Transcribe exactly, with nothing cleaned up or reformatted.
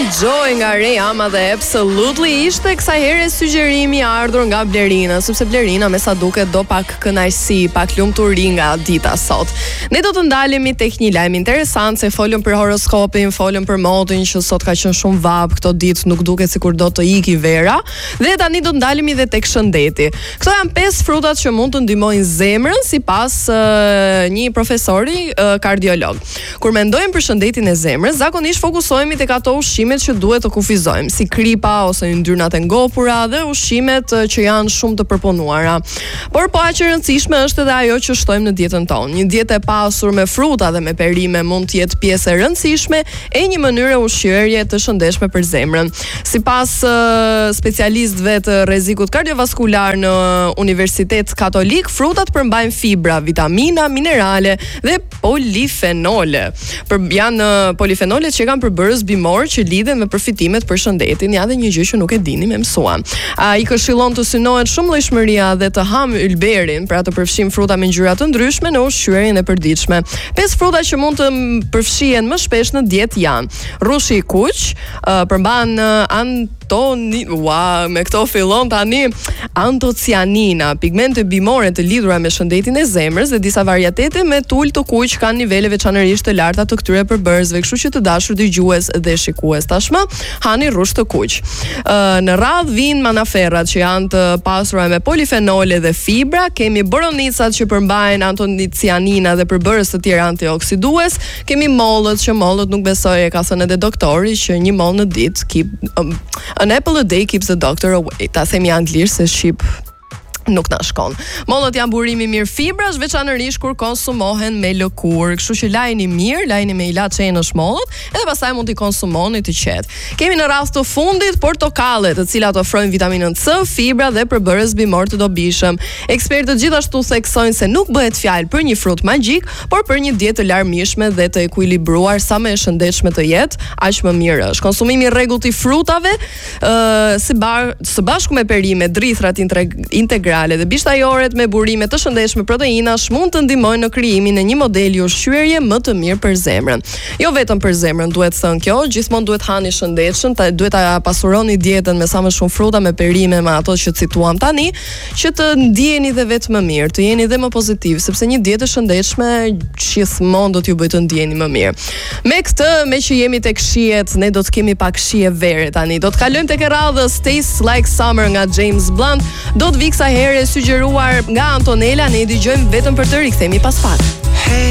Joy nga Rehama dhe Absolutely ishte kësaj here sugjerimi ardhur nga Blerina, sepse Blerina me sa duket do pak kënaqësi, pak lumturi nga dita sot. Ne do të ndalemi tek një lajm interesant, se folëm për horoskopin, folëm për modën që sot ka qenë shumë vap, këto ditë nuk duket sikur do të iki vera, dhe tani do të ndalemi edhe tek shëndeti. Këto janë pesë frutat që mund të ndihmojnë zemrën sipas uh, një profesori uh, kardiolog. Kur mendojmë për shëndetin e zemrës, zakonisht fokusohemi tek ato ushqimet që duhet të kufizojmë, si kripa ose yndyrnat e ngopura dhe ushqimet që janë shumë të përpunuara. Por po aq e rëndësishme është edhe ajo që shtojmë në dietën tonë. Një dietë e pasur me fruta dhe me perime mund të jetë pjesë e rëndësishme e një mënyre ushqyerje të shëndetshme për zemrën. Sipas uh, specialistëve të rrezikut kardiovaskular në Universitet Katolik, frutat përmbajnë fibra, vitamina, minerale dhe polifenole. Për janë uh, polifenolet që kanë përbërës bimor që lidhen me përfitimet për shëndetin, ja dhe një gjë që nuk e dini me mësua. Ai këshillon të synohet shumë llojshmëria dhe të ham ylberin, pra të përfshijmë fruta me ngjyra të ndryshme në ushqyerjen e përditshme. Pesë fruta që mund të përfshihen më shpesh në dietë janë: rrushi i kuq, uh, përmban uh, antoni, ua, me këto fillon tani, antocianina, pigmente bimore të lidhura me shëndetin e zemrës, dhe disa varietete me tul të kuq kanë nivele veçanërisht të larta të këtyre përbërësve, kështu që të dashur dëgjues dhe shikues, tashmë hani rrush të kuq. Uh, në radh vijnë manaferrat që janë të pasura me polifenole dhe fibra, kemi boronicat që përmbajnë antocianina dhe përbërës të tjerë antioksidues, kemi mollët që mollët nuk besoj e ka thënë edhe doktori që një mollë në ditë keep um, an apple a day keeps the doctor away. Ta themi anglisht se shqip nuk na shkon. Mollët janë burimi mirë fibrash, veçanërisht kur konsumohen me lëkurë, kështu që lajini mirë, lajini me ilaç enësh mollët, edhe pastaj mund t'i konsumoni të qetë. Kemi në radhë të fundit portokallet, të cilat ofrojnë vitaminën C, fibra dhe përbërës bimor të dobishëm. Ekspertët gjithashtu theksojnë se nuk bëhet fjalë për një frut magjik, por për një dietë të larmishme dhe të ekuilibruar, sa më e shëndetshme të jetë, aq më mirë është. Konsumimi i rregullt i frutave, ë së bar, së bashku me perime, drithrat integrale dhe bishtajoret me burime të shëndetshme proteinash mund të ndihmojnë në krijimin e një modeli ushqyerje më të mirë për zemrën. Jo vetëm për zemrën duhet thënë kjo, gjithmonë duhet hani shëndetshëm, duhet ta pasuroni dietën me sa më shumë fruta, me perime, me ato që cituam tani, që të ndjeni dhe vetë më mirë, të jeni dhe më pozitiv, sepse një dietë e shëndetshme gjithmonë do t'ju bëjë të ndjeni më mirë. Me këtë, me që jemi tek shihet, ne do të kemi pak shije vere tani. Do të kalojmë tek radhës Tastes Like Summer nga James Blunt. Do të vi kësaj here sugjeruar nga Antonella, ne i dëgjojmë vetëm për të rikthehemi pas pak.